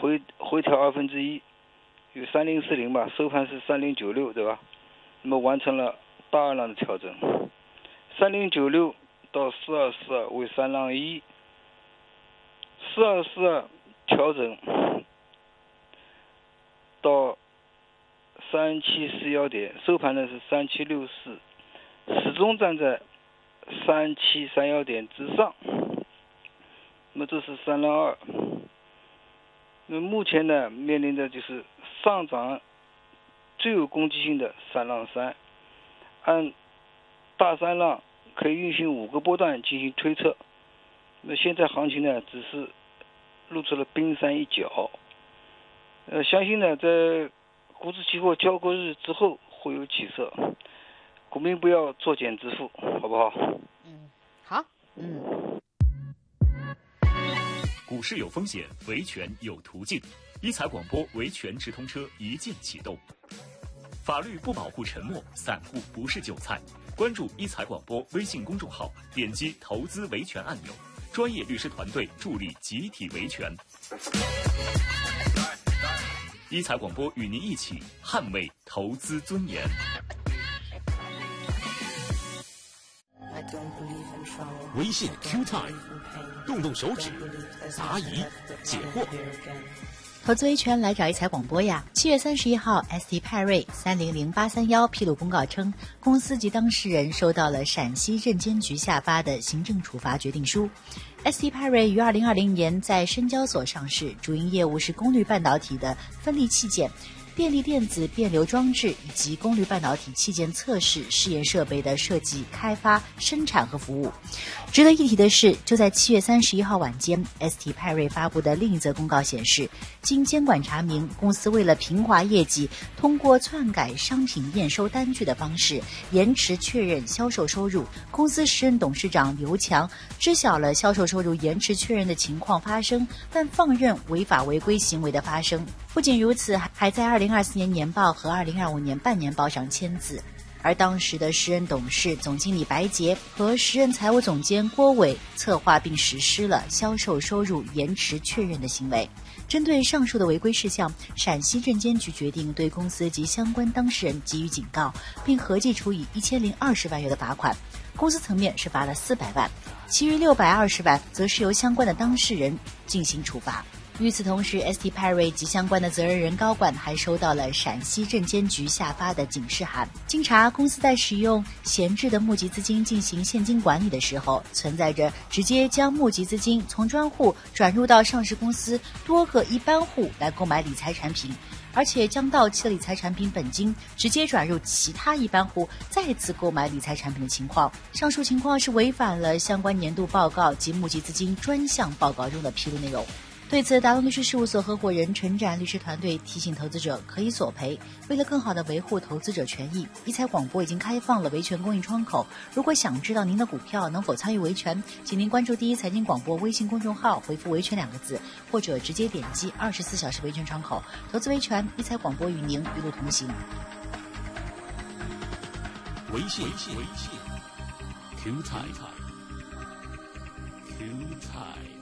回调1/2，有3040吧，收盘是3096，对吧？那么完成了大二浪的调整，3096到4242为3浪1，4242调整到3741点，收盘呢是3764，始终站在3731点之上。那么这是3浪2。那么目前呢，面临的就是上涨最有攻击性的3浪3。按大3浪可以运行5个波段进行推测。那现在行情呢，只是露出了冰山一角。相信呢，在股指期货交割日之后会有起色。股民不要作茧自缚，好不好？ 好。 股市有风险，维权有途径。一财广播维权直通车一键启动。法律不保护沉默，散户不是韭菜。关注一财广播微信公众号，点击投资维权按钮，专业律师团队助力集体维权。一财广播与您一起捍卫投资尊严。 微信 Q Time， 动动手指，答疑解惑。 投资维权来找一财广播呀！7月31号 ，ST 派瑞300831披露公告称，公司及当事人收到了陕西证监局下发的行政处罚决定书。ST 派瑞于2020年在深交所上市，主营业务是功率半导体的分立器件、便利电子变流装置以及功率半导体器件测试试验设备的设计、开发、生产和服务。值得一提的是，就在7月31号晚间 ，ST 派瑞发布的另一则公告显示，经监管查明，公司为了平滑业绩，通过篡改商品验收单据的方式，延迟确认销售收入。公司时任董事长刘强知晓了销售收入延迟确认的情况发生，但放任违法违规行为的发生。不仅如此，还在2024年年报和2025年半年报上签字。而当时的时任董事总经理白杰和时任财务总监郭伟策划并实施了销售收入延迟确认的行为。针对上述的违规事项，陕西证监局决定对公司及相关当事人给予警告，并合计处以1020万元的罚款。公司层面是罚了400万，其余620万则是由相关的当事人进行处罚。与此同时 ，ST 派瑞及相关的责任人高管还收到了陕西证监局下发的警示函。经查，公司在使用闲置的募集资金进行现金管理的时候，存在着直接将募集资金从专户转入到上市公司多个一般户来购买理财产品，而且将到期的理财产品本金直接转入其他一般户再次购买理财产品的情况。上述情况是违反了相关年度报告及募集资金专项报告中的披露内容。对此，达龙律师事务所合伙人陈展律师团队提醒投资者可以索赔。为了更好地维护投资者权益，一财广播已经开放了维权公益窗口。如果想知道您的股票能否参与维权，请您关注第一财经广播微信公众号，回复维权2个字，或者直接点击24小时维权窗口。投资维权，一财广播与您一路同行。 微信 Q Time Q Time